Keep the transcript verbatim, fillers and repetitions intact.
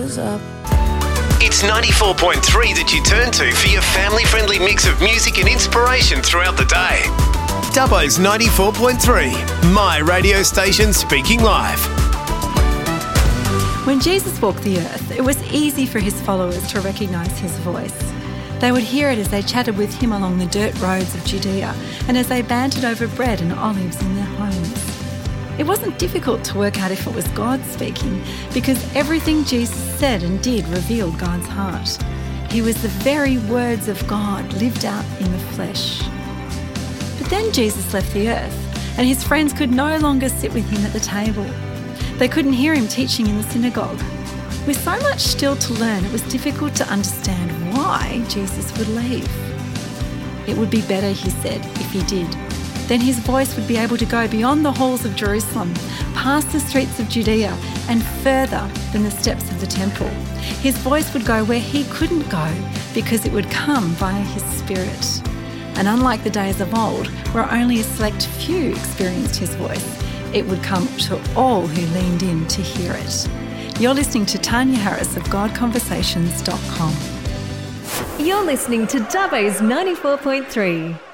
was up. It's ninety-four point three that you turn to for your family-friendly mix of music and inspiration throughout the day. Dubbo's ninety-four point three, my radio station speaking live. When Jesus walked the earth, it was easy for his followers to recognise his voice. They would hear it as they chatted with him along the dirt roads of Judea and as they bantered over bread and olives in their homes. It wasn't difficult to work out if it was God speaking, because everything Jesus said and did revealed God's heart. He was the very words of God lived out in the flesh. But then Jesus left the earth, and his friends could no longer sit with him at the table. They couldn't hear him teaching in the synagogue. With so much still to learn, it was difficult to understand why Jesus would leave. It would be better, he said, if he did. Then his voice would be able to go beyond the halls of Jerusalem, past the streets of Judea, and further than the steps of the temple. His voice would go where he couldn't go because it would come via his Spirit. And unlike the days of old, where only a select few experienced his voice, it would come to all who leaned in to hear it. You're listening to Tanya Harris of God Conversations dot com. You're listening to Dubbo's ninety-four point three.